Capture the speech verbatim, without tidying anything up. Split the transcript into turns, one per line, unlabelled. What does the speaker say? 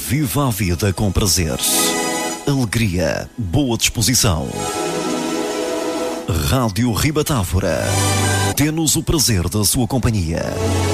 Viva a vida com prazer, alegria, boa disposição. Rádio Ribatávora. Temos o prazer da sua companhia.